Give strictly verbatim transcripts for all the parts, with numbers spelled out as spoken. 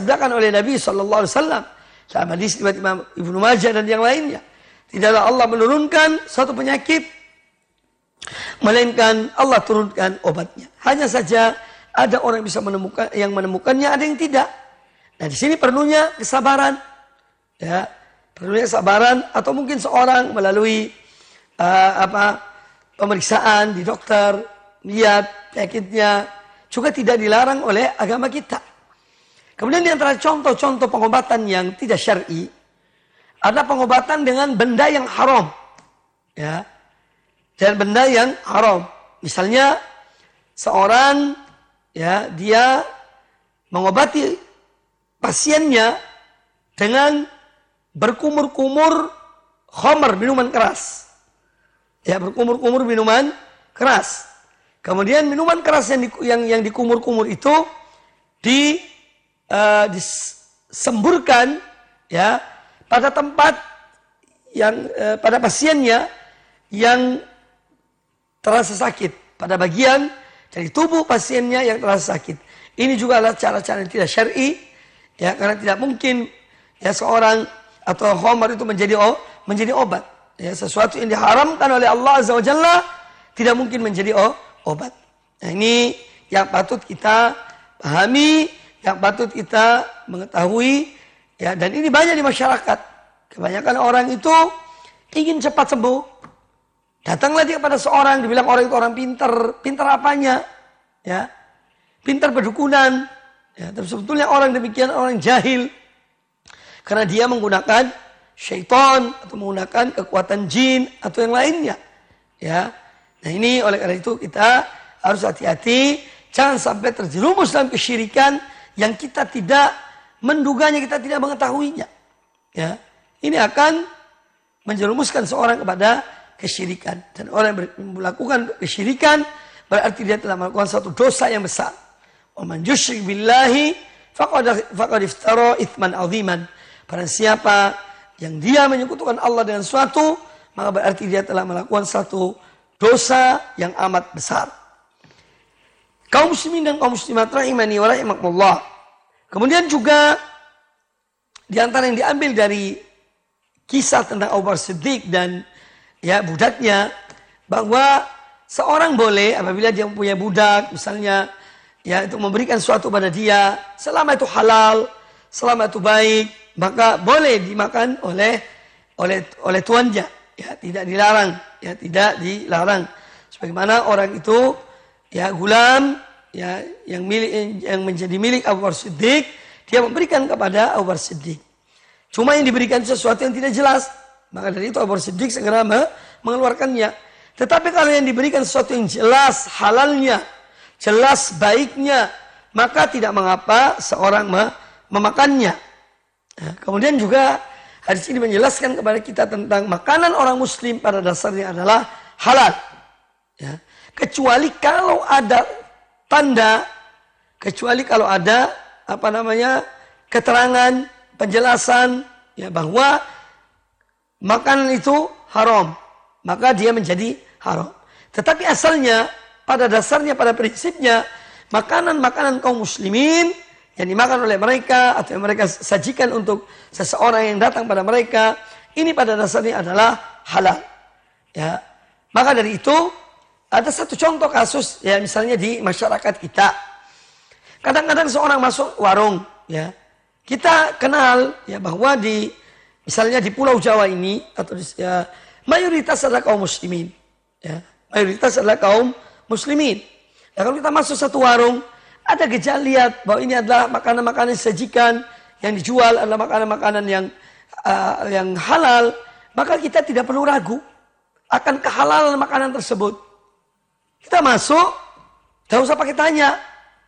disabdakan oleh Nabi Shallallahu Alaihi Wasallam dalam hadis riwayat Imam Ibnu Majah dan yang lainnya. Tidaklah Allah menurunkan suatu penyakit, melainkan Allah turunkan obatnya. Hanya saja ada orang yang bisa menemukan, yang menemukannya, ada yang tidak. Nah, di sini perlunya kesabaran, ya, perlunya kesabaran, atau mungkin seorang melalui uh, apa pemeriksaan di dokter, lihat penyakitnya, juga tidak dilarang oleh agama kita. Kemudian di antara contoh-contoh pengobatan yang tidak syar'i, ada pengobatan dengan benda yang haram, ya, dan benda yang haram. Misalnya seorang, ya, dia mengobati pasiennya dengan berkumur-kumur khamr, minuman keras. Ya, berkumur-kumur minuman keras. Kemudian minuman keras yang di, yang, yang dikumur-kumur itu di uh, disemburkan, ya, pada tempat yang uh, pada pasiennya yang terasa sakit, pada bagian dari tubuh pasiennya yang terasa sakit. Ini juga adalah cara-cara yang tidak syar'i, ya, karena tidak mungkin, ya, seorang atau khamr itu menjadi oh, menjadi obat. Ya, sesuatu yang diharamkan oleh Allah Azza wa Jalla tidak mungkin menjadi oh, obat. Nah, ini yang patut kita pahami, yang patut kita mengetahui, ya, dan ini banyak di masyarakat. Kebanyakan orang itu ingin cepat sembuh. Datanglah dia kepada seorang, dibilang orang itu orang pintar. Pintar apanya? Ya, pintar berdukunan. Ya, tapi sebetulnya orang demikian orang jahil. Karena dia menggunakan syaitan atau menggunakan kekuatan jin atau yang lainnya. Ya. Nah, ini oleh karena itu kita harus hati-hati, jangan sampai terjerumus dalam kesyirikan yang kita tidak menduganya, kita tidak mengetahuinya. Ya. Ini akan menjerumuskan seorang kepada kesyirikan, dan orang yang melakukan kesyirikan berarti dia telah melakukan satu dosa yang besar. Wa man yusyrik billahi faqad faqad iftara itsman 'aziman. Barang siapa yang dia menyekutukan Allah dengan suatu, maka berarti dia telah melakukan satu dosa yang amat besar. Kaum muslimin dan kaum muslimat rahimani wa rahimakumullah. Kemudian juga di antara yang diambil dari kisah tentang Abu Bakar Siddiq dan, ya, budaknya, bahwa seorang boleh apabila dia mempunyai budak, misalnya, ya, itu memberikan sesuatu pada dia, selama itu halal, selama itu baik, maka boleh dimakan oleh oleh oleh tuannya, ya, tidak dilarang, ya, tidak dilarang. Sebagaimana orang itu, ya, gulam, ya, yang milik yang menjadi milik Abu Bakar Siddiq, dia memberikan kepada Abu Bakar Siddiq. Cuma yang diberikan sesuatu yang tidak jelas, maka dari itu Abu Bakar Siddiq segera mengeluarkannya. Tetapi kalau yang diberikan sesuatu yang jelas halalnya, jelas baiknya, maka tidak mengapa seorang memakannya. Nah, kemudian juga hadis ini menjelaskan kepada kita tentang makanan orang muslim pada dasarnya adalah halal. Ya. Kecuali kalau ada tanda, kecuali kalau ada apa namanya keterangan, penjelasan, ya, bahwa makanan itu haram, maka dia menjadi haram. Tetapi asalnya, pada dasarnya, pada prinsipnya, makanan-makanan kaum muslimin yang dimakan oleh mereka atau yang mereka sajikan untuk seseorang yang datang pada mereka, ini pada dasarnya adalah halal. Ya. Maka dari itu ada satu contoh kasus, ya, misalnya di masyarakat kita. Kadang-kadang seorang masuk warung, ya, kita kenal, ya, bahwa di misalnya di Pulau Jawa ini atau di, ya, mayoritas adalah kaum muslimin, ya, mayoritas adalah kaum muslimin. Ya, kalau kita masuk satu warung, ada gejala lihat bahwa ini adalah makanan-makanan sajikan yang dijual adalah makanan-makanan yang uh, yang halal, maka kita tidak perlu ragu akan kehalalan makanan tersebut. Kita masuk, tidak usah pakai tanya,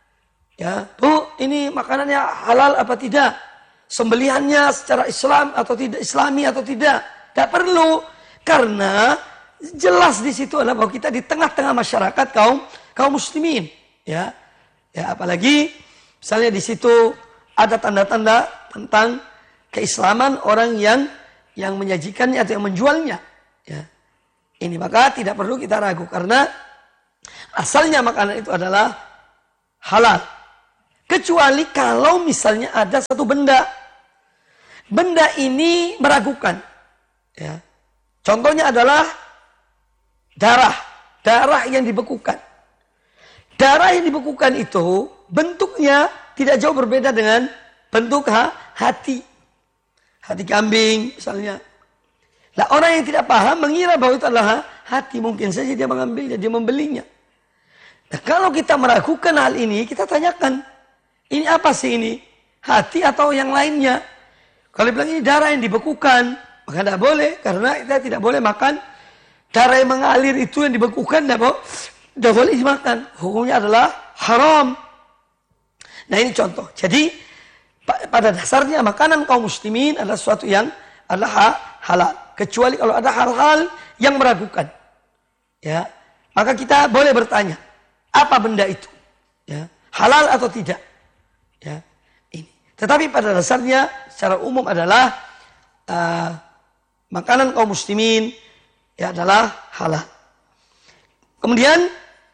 ya, Bu, ini makanannya halal apa tidak? Sembelihannya secara Islam atau tidak, Islami atau tidak? Tidak perlu, karena jelas di situ adalah bahwa kita di tengah-tengah masyarakat kaum kaum muslimin, ya. Ya, apalagi misalnya di situ ada tanda-tanda tentang keislaman orang yang yang menyajikannya atau yang menjualnya, ya. Ini maka tidak perlu kita ragu karena asalnya makanan itu adalah halal. Kecuali kalau misalnya ada satu benda. Benda ini meragukan. Ya. Contohnya adalah darah. Darah yang dibekukan. Darah yang dibekukan itu bentuknya tidak jauh berbeda dengan bentuk ha, hati. Hati kambing misalnya. Nah, orang yang tidak paham mengira bahwa itu adalah hati. Mungkin saja dia mengambilnya, dia membelinya. Nah, kalau kita meragukan hal ini, kita tanyakan. Ini apa sih ini? Hati atau yang lainnya? Kalau bilang ini darah yang dibekukan, maka tidak boleh. Karena kita tidak boleh makan darah yang mengalir itu yang dibekukan. Tidak boleh, boleh dimakan. Hukumnya adalah haram. Nah ini contoh. Jadi pada dasarnya makanan kaum muslimin adalah sesuatu yang adalah halal. Kecuali kalau ada hal-hal yang meragukan. Ya, maka kita boleh bertanya. Apa benda itu? Ya, halal atau tidak? Ya, ini. Tetapi pada dasarnya secara umum adalah uh, makanan kaum muslimin ya adalah halal. Kemudian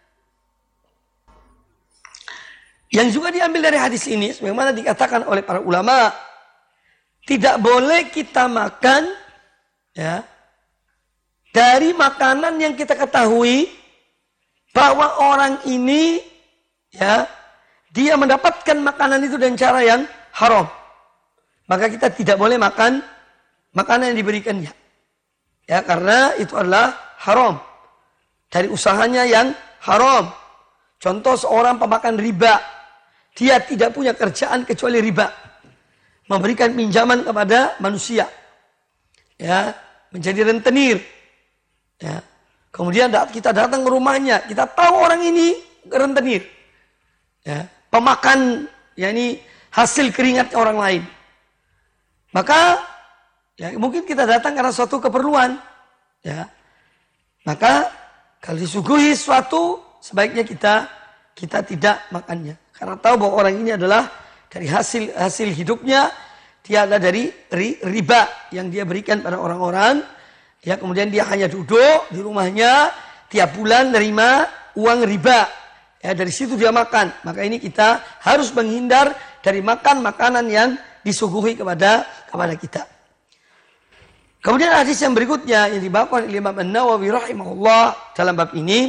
yang juga diambil dari hadis ini sebagaimana dikatakan oleh para ulama, tidak boleh kita makan ya dari makanan yang kita ketahui bahwa orang ini ya dia mendapatkan makanan itu dengan cara yang haram. Maka kita tidak boleh makan makanan yang diberikannya. Ya, karena itu adalah haram. Dari usahanya yang haram. Contoh seorang pemakan riba. Dia tidak punya kerjaan kecuali riba. Memberikan pinjaman kepada manusia. Ya, menjadi rentenir. Ya. Kemudian kita datang ke rumahnya. Kita tahu orang ini rentenir. Ya. Pemakan, yakni hasil keringat orang lain. Maka ya, mungkin kita datang karena suatu keperluan. Ya. Maka kalau disuguhi suatu sebaiknya kita kita tidak makannya. Karena tahu bahwa orang ini adalah dari hasil hasil hidupnya dia adalah dari riba yang dia berikan pada orang-orang. Ya, kemudian dia hanya duduk di rumahnya tiap bulan nerima uang riba. Ya, dari situ dia makan. Maka ini kita harus menghindar dari makan makanan yang disuguhi kepada kepada kita. Kemudian hadis yang berikutnya yang dibawakan oleh Imam An-Nawawi rahimahullah dalam bab ini,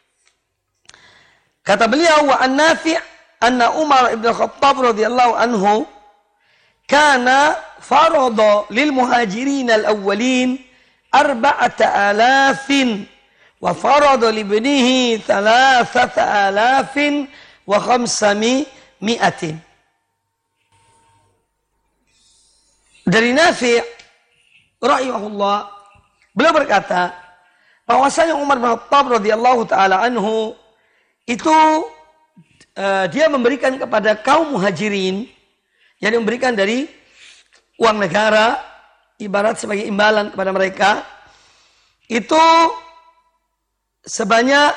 kata beliau, wa an-Nafi' anna Umar ibn Khattab radhiyallahu anhu kana farada lil muhajirin al-awwalin arba'ata alafin wa farada li ibnihi thalathata alafin wa khamsami mi'atin. Dari Nafi' rahimahullah, beliau berkata bahwasanya Umar bin Khattab radhiyallahu taala anhu itu uh, dia memberikan kepada kaum muhajirin, yang memberikan dari uang negara ibarat sebagai imbalan kepada mereka itu sebanyak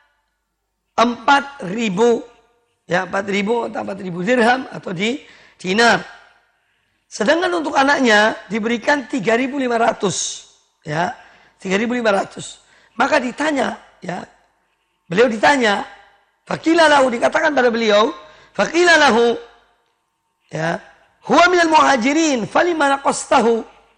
empat ribu ya empat ribu atau empat ribu dirham atau di dinar. Sedangkan untuk anaknya diberikan tiga ribu lima ratus ya, tiga ribu lima ratus. Maka ditanya ya, beliau ditanya, faqila lahu, dikatakan pada beliau, faqila lahu ya, huwa minal muhajirin falima naqastahu.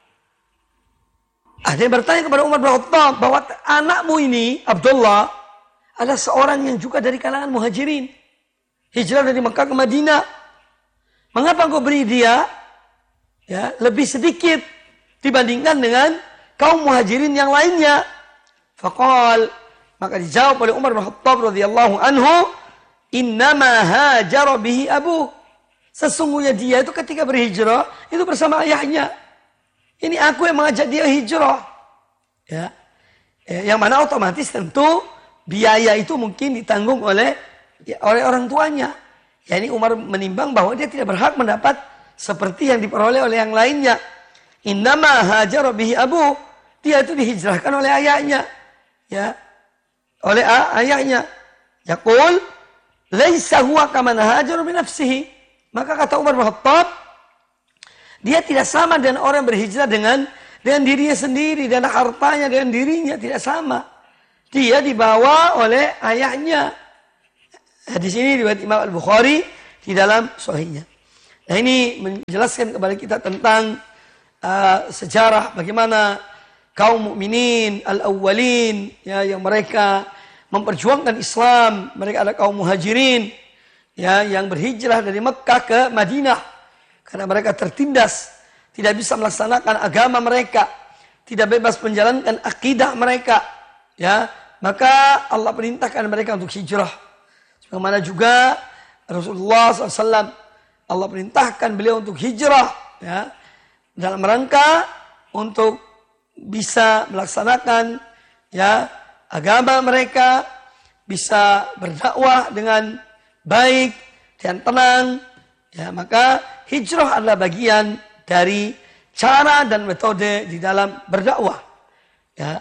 Ada yang bertanya kepada Umar bin Khattab bahwa anakmu ini Abdullah adalah seorang yang juga dari kalangan muhajirin, hijrah dari Mekah ke Madinah. Mengapa engkau beri dia ya lebih sedikit dibandingkan dengan kaum muhajirin yang lainnya? Faqal, maka dijawab oleh Umar bin Khattab radhiyallahu anhu, innama hajara bihi abu. Sesungguhnya dia itu ketika berhijrah itu bersama ayahnya. Ini aku yang mengajak dia hijrah. Ya. Yang mana otomatis tentu biaya itu mungkin ditanggung oleh ya, oleh orang tuanya. Ya, ini Umar menimbang bahwa dia tidak berhak mendapat seperti yang diperoleh oleh yang lainnya. Innama hajara bihi abu. Dia itu dihijrahkan oleh ayahnya. Ya. Oleh ayahnya. Yaqul laisa huwa kaman hajara bi nafsihi. Maka kata Umar bin Khattab, dia tidak sama dengan orang yang berhijrah dengan dengan dirinya sendiri, dan hartanya dengan dirinya tidak sama. Dia dibawa oleh ayahnya. Di sini riwayat Imam Al-Bukhari di dalam sahihnya. Nah, ini menjelaskan kepada kita tentang uh, sejarah bagaimana kaum mukminin al-awwalin, ya, yang mereka memperjuangkan Islam. Mereka ada kaum muhajirin, ya, yang berhijrah dari Mekkah ke Madinah karena mereka tertindas, tidak bisa melaksanakan agama mereka, tidak bebas menjalankan akidah mereka, ya, maka Allah perintahkan mereka untuk hijrah. Sebagaimana juga Rasulullah shallallahu alaihi wasallam, Allah perintahkan beliau untuk hijrah, ya, dalam rangka untuk bisa melaksanakan, ya, agama mereka, bisa berdakwah dengan baik dan tenang, ya, maka hijrah adalah bagian dari cara dan metode di dalam berdakwah, ya.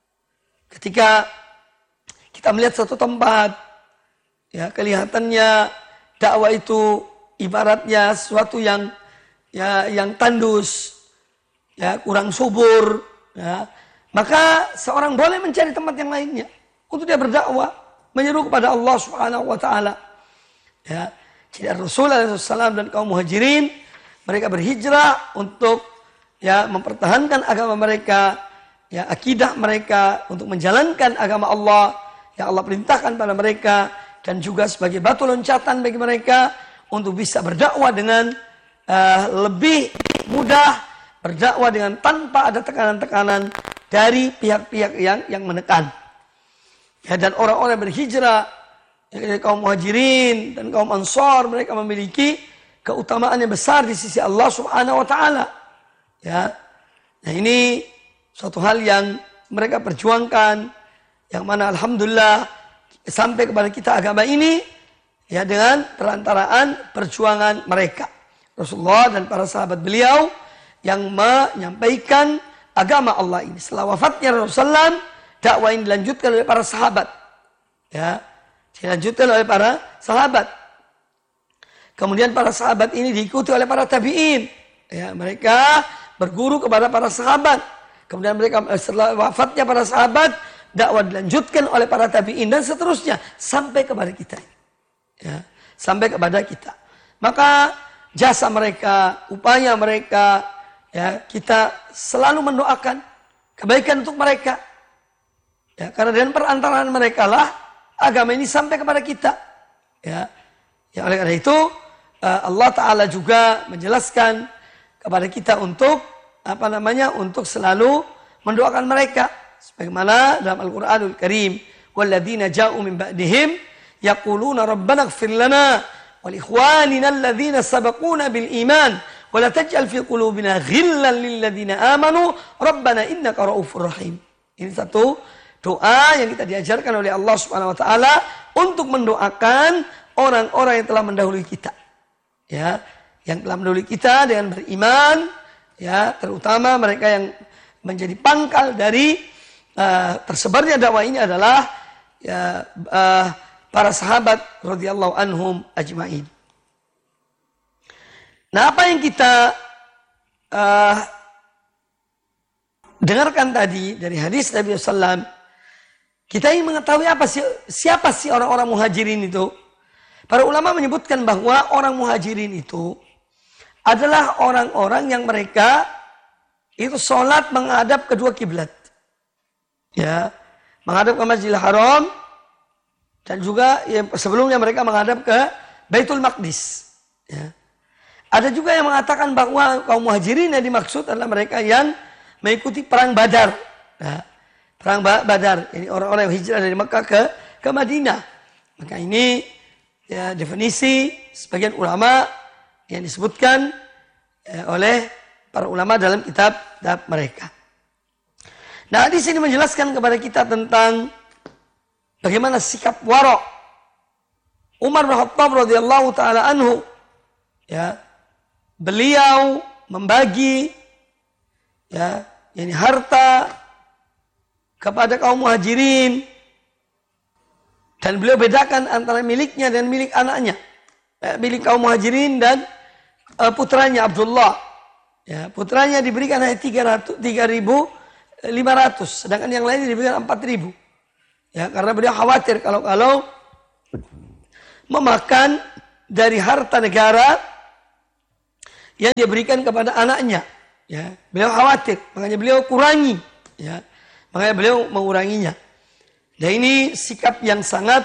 Ketika kita melihat satu tempat, ya, kelihatannya dakwah itu ibaratnya sesuatu yang, ya, yang tandus, ya, kurang subur, ya, maka seorang boleh mencari tempat yang lainnya untuk dia berdakwah, menyeru kepada Allah Subhanahu wa taala. Ya, jadi Rasulullah shallallahu alaihi wasallam dan kaum muhajirin, mereka berhijrah untuk, ya, mempertahankan agama mereka, ya, akidah mereka, untuk menjalankan agama Allah yang Allah perintahkan pada mereka, dan juga sebagai batu loncatan bagi mereka untuk bisa berdakwah dengan uh, lebih mudah, berdakwah dengan tanpa ada tekanan-tekanan dari pihak-pihak yang yang menekan. Ya, dan orang-orang berhijrah, ya, kaum muhajirin dan kaum ansor, mereka memiliki keutamaan yang besar di sisi Allah Subhanahu wa taala. Ya. Nah, ini suatu hal yang mereka perjuangkan, yang mana alhamdulillah sampai kepada kita agama ini, ya, dengan perantaraan perjuangan mereka. Rasulullah dan para sahabat beliau yang menyampaikan agama Allah ini. Setelah wafatnya Rasulullah shallallahu alaihi wasallam, dakwah ini dilanjutkan oleh para sahabat. Ya, dilanjutkan oleh para sahabat. Kemudian para sahabat ini diikuti oleh para tabi'in. Ya, mereka berguru kepada para sahabat. Kemudian mereka setelah wafatnya para sahabat, dakwah dilanjutkan oleh para tabi'in dan seterusnya sampai kepada kita. Ya, sampai kepada kita. Maka jasa mereka, upaya mereka, ya, kita selalu mendoakan kebaikan untuk mereka. Ya, karena dengan perantaraan mereka lah agama ini sampai kepada kita. Ya, ya, oleh karena itu Allah Ta'ala juga menjelaskan kepada kita untuk apa namanya untuk selalu mendoakan mereka. Sebagaimana dalam Al-Quranul Karim, walladzina ja'u min ba'dihim yaquluna rabbana ighfir lana wal ikhwanina alladzina sabaquna bil iman wa la taj'al fi qulubina ghillan lil ladzina amanu rabbana innaka ra'ufur rahim. Ini satu doa yang kita diajarkan oleh Allah Subhanahu wa taala untuk mendoakan orang-orang yang telah mendahului kita. Ya, yang telah mendahului kita dengan beriman, ya, terutama mereka yang menjadi pangkal dari uh, tersebarnya dakwah ini adalah, ya, uh, para sahabat radhiyallahu anhum ajmain. Nah, apa yang kita uh, dengarkan tadi dari hadis Nabi sallallahu alaihi wasallam, kita ingin mengetahui apa sih, siapa sih orang-orang muhajirin itu. Para ulama menyebutkan bahwa orang muhajirin itu adalah orang-orang yang mereka itu sholat menghadap kedua kiblat, ya, menghadap ke Masjidil Haram, dan juga, ya, sebelumnya mereka menghadap ke Baitul Maqdis. Ya. Ada juga yang mengatakan bahwa kaum muhajirin yang dimaksud adalah mereka yang mengikuti perang Badar. Nah, perang Badar, ini orang-orang yang hijrah dari Mekah ke ke Madinah. Maka ini, ya, definisi sebagian ulama yang disebutkan, ya, oleh para ulama dalam kitab, kitab mereka. Nah, di sini menjelaskan kepada kita tentang bagaimana sikap wara' Umar bin Khattab radhiyallahu taala anhu. Ya, beliau membagi, ya, yani harta kepada kaum muhajirin, dan beliau bedakan antara miliknya dan milik anaknya, eh, milik kaum muhajirin dan eh, putranya Abdullah. Ya, putranya diberikan hanya tiga ribu lima ratus, sedangkan yang lain diberikan empat ribu. Ya, karena beliau khawatir kalau-kalau memakan dari harta negara yang dia berikan kepada anaknya. Ya, beliau khawatir, makanya beliau kurangi. Ya, makanya beliau menguranginya. Dan ini sikap yang sangat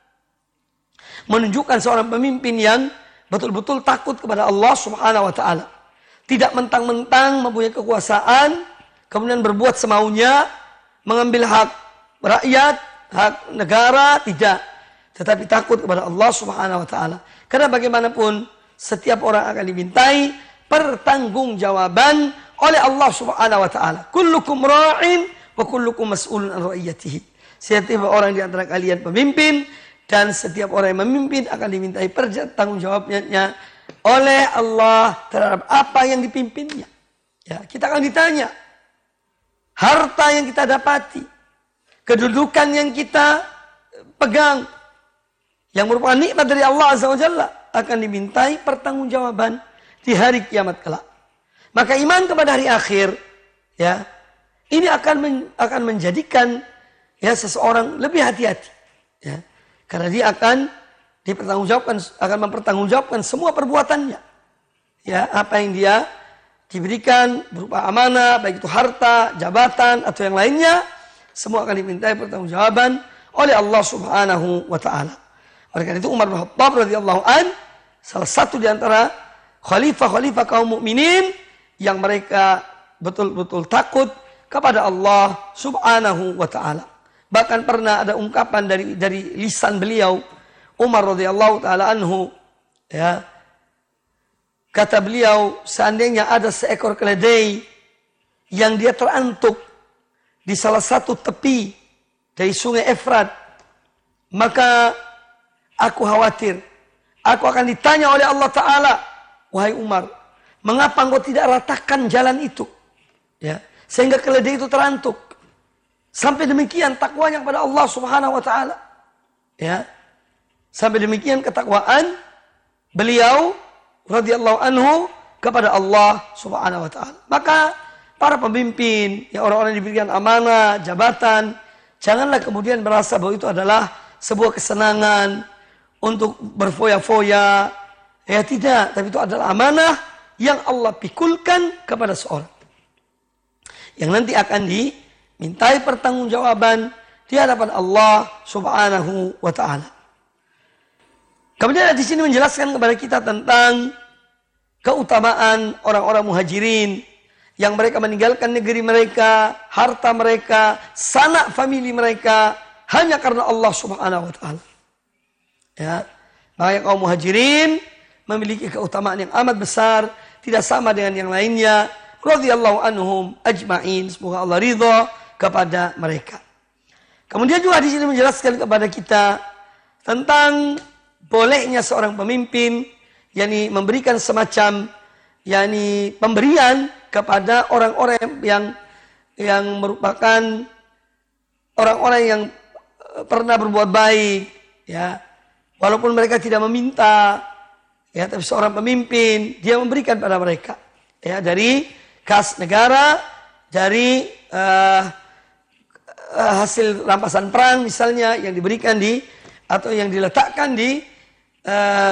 menunjukkan seorang pemimpin yang betul-betul takut kepada Allah Subhanahu wa taala. Tidak mentang-mentang mempunyai kekuasaan, kemudian berbuat semaunya, mengambil hak rakyat, hak negara, tidak. Tetapi takut kepada Allah Subhanahu wa taala. Karena bagaimanapun setiap orang akan dimintai pertanggungjawaban oleh Allah Subhanahu wa taala. Kullukum ra'in wa kullukum mas'ulun an ra'iyatihi. Setiap orang di antara kalian pemimpin dan setiap orang yang memimpin akan dimintai pertanggungjawabannya oleh Allah terhadap apa yang dipimpinnya. Ya, kita akan ditanya harta yang kita dapati, kedudukan yang kita pegang, yang merupakan nikmat dari Allah Azza wa Jalla, akan dimintai pertanggungjawaban di hari kiamat kelak. Maka iman kepada hari akhir, ya, ini akan men, akan menjadikan ya seseorang lebih hati-hati, ya, karena dia akan dipertanggungjawabkan, akan mempertanggungjawabkan semua perbuatannya, ya, apa yang dia diberikan berupa amanah, baik itu harta, jabatan atau yang lainnya, semua akan dimintai pertanggungjawaban oleh Allah Subhanahu wa taala. Oleh karena itu Umar bin Khattab radhiyallahu an, salah satu di antara khalifah-khalifah kaum mukminin yang mereka betul-betul takut kepada Allah Subhanahu wa taala. Bahkan pernah ada ungkapan dari dari lisan beliau Umar radhiyallahu taala anhu, ya. Kata beliau, seandainya ada seekor keledai yang dia terantuk di salah satu tepi dari sungai Efrat, maka aku khawatir aku akan ditanya oleh Allah Ta'ala, wahai Umar, mengapa engkau tidak ratakan jalan itu, ya, sehingga keledai itu terantuk. Sampai demikian takwanya kepada Allah Subhanahu wa taala. Ya. Sampai demikian ketakwaan beliau radhiyallahu anhu kepada Allah Subhanahu wa taala. Maka para pemimpin, ya, orang-orang yang diberikan amanah, jabatan, janganlah kemudian merasa bahwa itu adalah sebuah kesenangan untuk berfoya-foya. Ya, tidak, tapi itu adalah amanah yang Allah pikulkan kepada seorang, yang nanti akan dimintai pertanggungjawaban di hadapan Allah Subhanahu wa taala. Kemudian di sini menjelaskan kepada kita tentang keutamaan orang-orang muhajirin yang mereka meninggalkan negeri mereka, harta mereka, sanak famili mereka hanya karena Allah Subhanahu wa taala. Ya, makanya kaum muhajirin memiliki keutamaan yang amat besar, tidak sama dengan yang lainnya. Radhiyallahu anhum ajma'in, semoga Allah ridha kepada mereka. Kemudian juga di sini menjelaskan kepada kita tentang bolehnya seorang pemimpin yakni memberikan semacam yakni pemberian kepada orang-orang yang yang merupakan orang-orang yang pernah berbuat baik, ya, walaupun mereka tidak meminta, ya, tapi seorang pemimpin dia memberikan pada mereka, ya, dari kas negara, dari uh, uh, hasil rampasan perang misalnya yang diberikan di atau yang diletakkan di uh,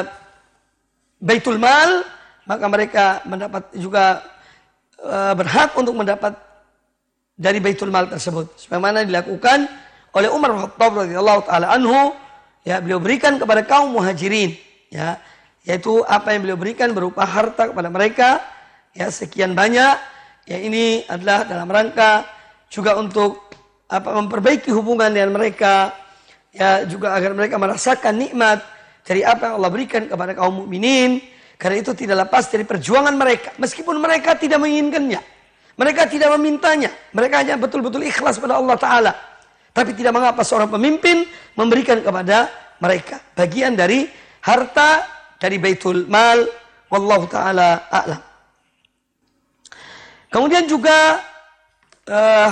Baitul Mal, maka mereka mendapat juga uh, berhak untuk mendapat dari Baitul Mal tersebut. Sebagaimana dilakukan oleh Umar bin Khattab radhiyallahu taala anhu, ya, beliau berikan kepada kaum muhajirin, ya, yaitu apa yang beliau berikan berupa harta kepada mereka, ya, sekian banyak, ya, ini adalah dalam rangka juga untuk apa memperbaiki hubungan dengan mereka, ya, juga agar mereka merasakan nikmat dari apa yang Allah berikan kepada kaum mukminin. Karena itu tidak lepas dari perjuangan mereka, meskipun mereka tidak menginginkannya, mereka tidak memintanya, mereka hanya betul-betul ikhlas pada Allah Ta'ala. Tapi tidak mengapa seorang pemimpin memberikan kepada mereka bagian dari harta dari Baitul Mal. Wallahu Ta'ala a'lam. Kemudian juga uh,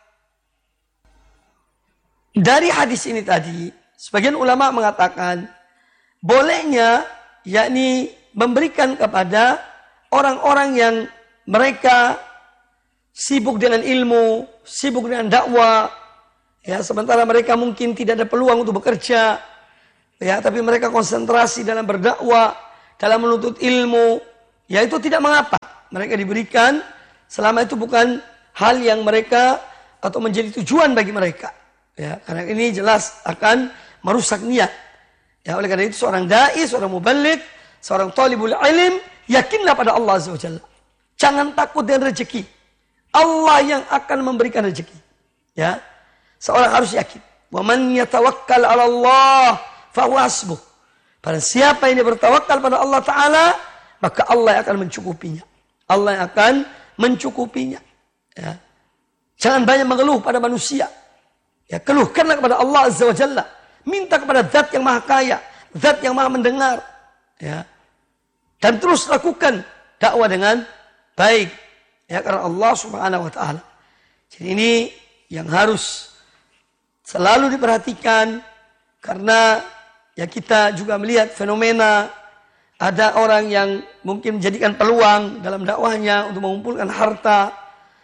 dari hadis ini tadi, sebagian ulama mengatakan bolehnya yakni memberikan kepada orang-orang yang mereka sibuk dengan ilmu, sibuk dengan dakwah, ya, sementara mereka mungkin tidak ada peluang untuk bekerja, ya, tapi mereka konsentrasi dalam berdakwah, dalam menuntut ilmu, ya itu tidak mengapa. Mereka diberikan selama itu bukan hal yang mereka atau menjadi tujuan bagi mereka. Ya, karena ini jelas akan merusak niat. Ya, oleh karena itu seorang dai, seorang muballigh, seorang talibul ilm, yakinlah pada Allah Azza wa Jalla. Jangan takut dengan rezeki. Allah yang akan memberikan rezeki. Ya, seorang harus yakin. Wa man yatawakkal 'ala Allah fa huwa hasbuh. Pada siapa yang bertawakal pada Allah Ta'ala, maka Allah yang akan mencukupinya. Allah yang akan mencukupinya. Ya. Jangan banyak mengeluh pada manusia. Ya, keluhkanlah kepada Allah Azza wa Jalla. Minta kepada Zat yang Maha Kaya, Zat yang Maha Mendengar. Ya. Dan terus lakukan dakwah dengan baik. Ya, karena Allah Subhanahu wa Ta'ala. Jadi ini yang harus selalu diperhatikan, karena ya kita juga melihat fenomena ada orang yang mungkin menjadikan peluang dalam dakwahnya untuk mengumpulkan harta,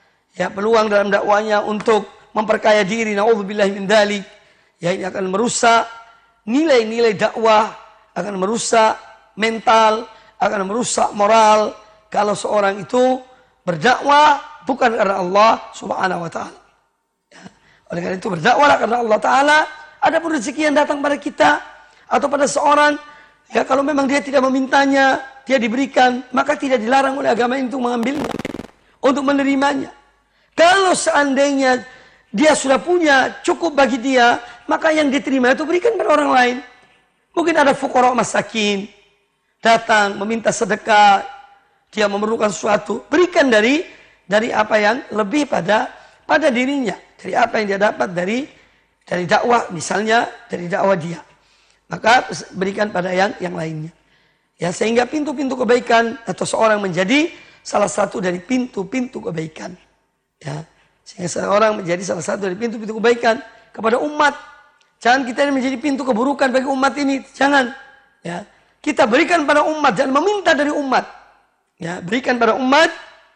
ya peluang dalam dakwahnya untuk memperkaya diri, naudzubillahi min dzalik. Ya, ini akan merusak nilai-nilai dakwah, akan merusak mental, akan merusak moral kalau seorang itu berdakwah bukan karena Allah Subhanahu wa Ta'ala. Ya. Oleh karena itu berdakwahlah karena Allah Ta'ala. Adapun rezeki yang datang pada kita atau pada seorang, ya kalau memang dia tidak memintanya, dia diberikan, maka tidak dilarang oleh agama ini untuk mengambilnya, untuk menerimanya. Kalau seandainya dia sudah punya cukup bagi dia, maka yang diterima itu berikan pada orang lain. Mungkin ada fuqara masakin datang meminta sedekah, dia memerlukan sesuatu, berikan dari dari apa yang lebih pada pada dirinya, dari apa yang dia dapat dari dari dakwah, misalnya dari dakwah dia. Maka berikan pada yang yang lainnya. Ya, sehingga pintu-pintu kebaikan atau seorang menjadi salah satu dari pintu-pintu kebaikan. Ya, sehingga seorang menjadi salah satu dari pintu-pintu kebaikan kepada umat. Jangan kita menjadi pintu keburukan bagi umat ini. Jangan. Ya, kita berikan pada umat, jangan meminta dari umat. Ya, berikan pada umat,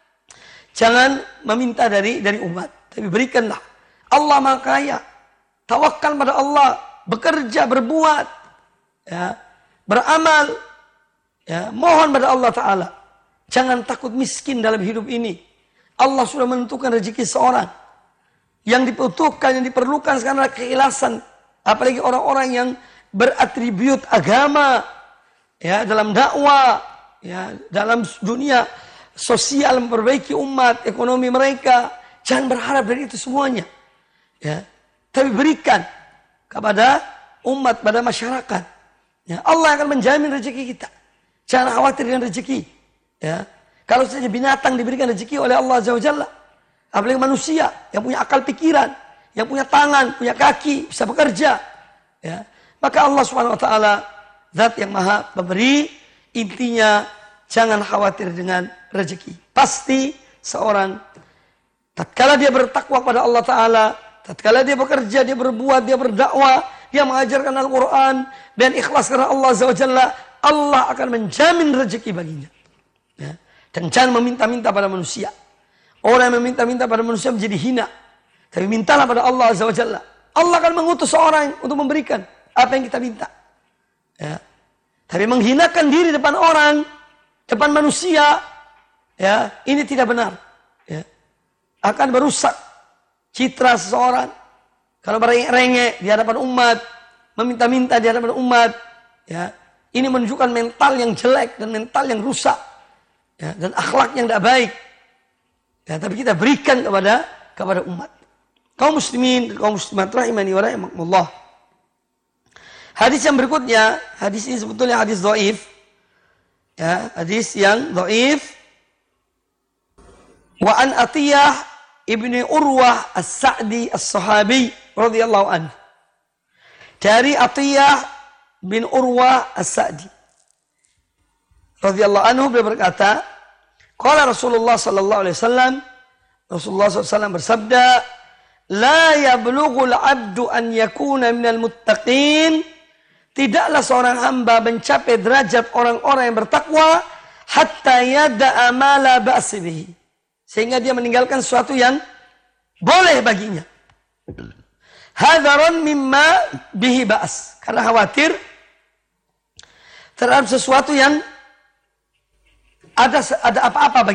jangan meminta dari dari umat, tapi berikanlah. Allah Maha Kaya. Tawakal pada Allah, bekerja, berbuat, ya, beramal, ya, mohon pada Allah Ta'ala. Jangan takut miskin dalam hidup ini. Allah sudah menentukan rezeki seorang. Yang dibutuhkan, yang diperlukan sekarang adalah keikhlasan. Apalagi orang-orang yang beratribut agama, ya, dalam dakwah, ya, dalam dunia sosial, memperbaiki umat, ekonomi mereka. Jangan berharap dari itu semuanya. Ya. Tapi berikan kepada umat, pada masyarakat. Ya, Allah akan menjamin rezeki kita. Jangan khawatir dengan rezeki. Ya. Kalau saja binatang diberikan rezeki oleh Allah Azza wa Jalla, apalagi manusia yang punya akal pikiran, yang punya tangan, punya kaki, bisa bekerja. Ya. Maka Allah Subhanahu wa Ta'ala, Zat yang Maha Pemberi, intinya jangan khawatir dengan rezeki. Pasti seorang tatkala dia bertakwa pada Allah Ta'ala, tatkala dia bekerja, dia berbuat, dia berdakwah, dia mengajarkan Al-Quran, dan ikhlas karena Allah Azza wa Jalla, Allah akan menjamin rezeki baginya. Ya. Dan jangan meminta-minta pada manusia. Orang yang meminta-minta pada manusia menjadi hina. Tapi mintalah pada Allah Azza wa Jalla. Allah akan mengutus seorang untuk memberikan apa yang kita minta. Ya. Tapi menghinakan diri depan orang, depan manusia, ya, ini tidak benar. Ya. Akan merusak citra seseorang. Kalau merengek di hadapan umat, meminta-minta di hadapan umat, ya, ini menunjukkan mental yang jelek dan mental yang rusak, ya, dan akhlak yang tidak baik. Ya, tapi kita berikan kepada kepada umat. Kaum muslimin, kaum muslimat rahimani wa rahimakumullah. Hadis yang berikutnya, hadis ini sebetulnya hadis dhaif. Ya, hadis yang dhaif. Wa an Atiyah ibni Urwah As-Sa'di As-Sahabi radhiyallahu anhu. Dari Atiyah bin Urwah As-Sa'di radhiyallahu anhu, beliau berkata, qala Rasulullah sallallahu alaihi wasallam, Rasulullah sallallahu alaihi wasallam bersabda, la yablughul 'abdu an yakuna minal muttaqin. Tidaklah seorang hamba mencapai derajat orang-orang yang bertakwa hatta yada'a ma la ba'sa bihi, sehingga dia meninggalkan sesuatu yang boleh baginya. Hadaran mimma bihi ba's, karena khawatir terhadap sesuatu yang ada ada apa-apa bagi